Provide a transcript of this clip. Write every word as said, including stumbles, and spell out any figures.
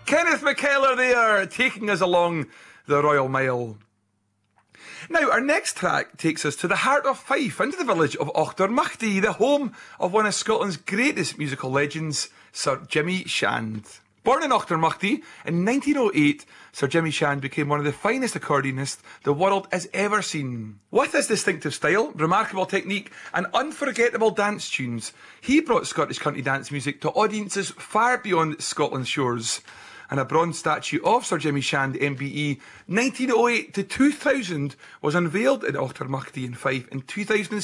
Kenneth McKellar there, taking us along the Royal Mile. Now, our next track takes us to the heart of Fife, into the village of Auchtermuchty, the home of one of Scotland's greatest musical legends, Sir Jimmy Shand. Born in Auchtermuchty in nineteen oh eight, Sir Jimmy Shand became one of the finest accordionists the world has ever seen. With his distinctive style, remarkable technique and unforgettable dance tunes, he brought Scottish country dance music to audiences far beyond Scotland's shores. And a bronze statue of Sir Jimmy Shand M B E nineteen oh eight to two thousand was unveiled in Auchtermuchty in Fife in two thousand